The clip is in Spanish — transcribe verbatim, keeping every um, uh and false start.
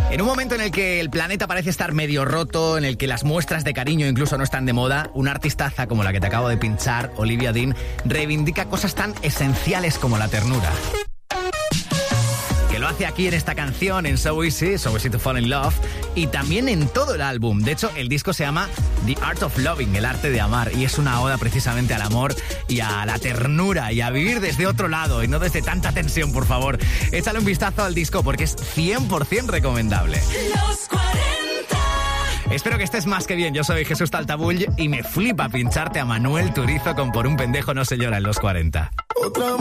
En un momento en el que el planeta parece estar medio roto, en el que las muestras de cariño incluso no están de moda, una artistaza como la que te acabo de pinchar, Olivia Dean, reivindica cosas tan esenciales como la ternura. Que lo hace aquí en esta canción, en So Easy, So Easy to Fall in Love, y también en todo el álbum. De hecho, el disco se llama The Art of Loving, el arte de amar, y es una oda precisamente al amor y a la ternura y a vivir desde otro lado y no desde tanta tensión, por favor. Échale un vistazo al disco porque es cien por ciento recomendable. Los cuarenta. Espero que estés más que bien. Yo soy Jesús Taltabull y me flipa pincharte a Manuel Turizo con Por un pendejo no se llora en los cuarenta. Otra